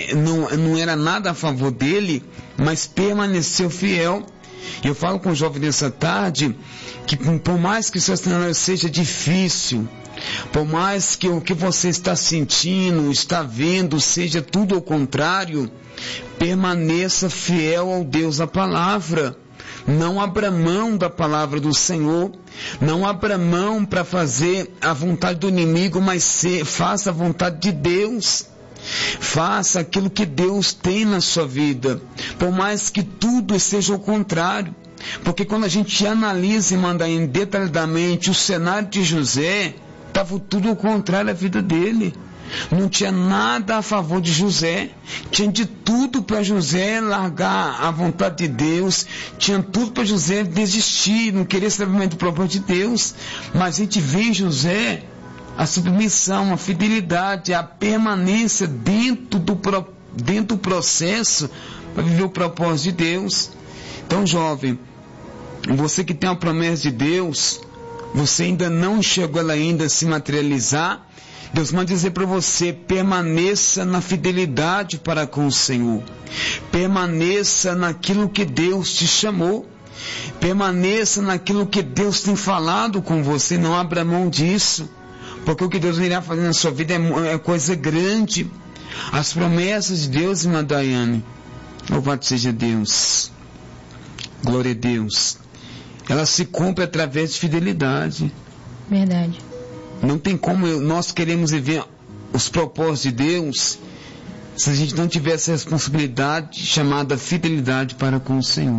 não era nada a favor dele, mas permaneceu fiel. Eu falo com o jovem nessa tarde que por mais que o seu cenário seja difícil, por mais que o que você está sentindo, está vendo, seja tudo ao contrário, permaneça fiel ao Deus da palavra. Não abra mão da palavra do Senhor, não abra mão para fazer a vontade do inimigo, mas faça a vontade de Deus. Faça aquilo que Deus tem na sua vida, por mais que tudo seja o contrário. Porque quando a gente analisa e manda detalhadamente o cenário de José, estava tudo ao contrário da vida dele. Não tinha nada a favor de José, tinha de tudo para José largar a vontade de Deus, tinha tudo para José desistir, não querer saber do propósito de Deus. Mas a gente vê em José a submissão, a fidelidade, a permanência dentro do processo para viver o propósito de Deus. Então, jovem, você que tem a promessa de Deus, você ainda não enxergou ela ainda se materializar, Deus manda dizer para você: permaneça na fidelidade para com o Senhor, permaneça naquilo que Deus te chamou, permaneça naquilo que Deus tem falado com você, não abra mão disso. Porque o que Deus irá fazer na sua vida é coisa grande. As promessas de Deus, irmã Daiane, louvado seja Deus, glória a Deus, elas se cumprem através de fidelidade. Verdade. Não tem como nós queremos viver os propósitos de Deus se a gente não tiver essa responsabilidade chamada fidelidade para com o Senhor.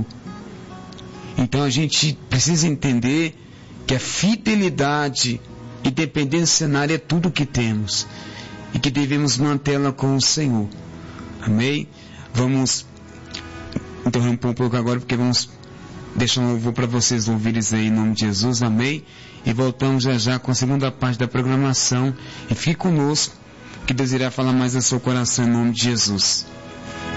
Então a gente precisa entender que a fidelidade, independente do cenário, é tudo que temos e que devemos mantê-la com o Senhor. Amém? Vamos interromper um pouco agora, porque vamos deixar um louvor para vocês ouvirem aí em nome de Jesus. Amém? E voltamos já com a segunda parte da programação. E fique conosco, que Deus irá falar mais ao seu coração em nome de Jesus.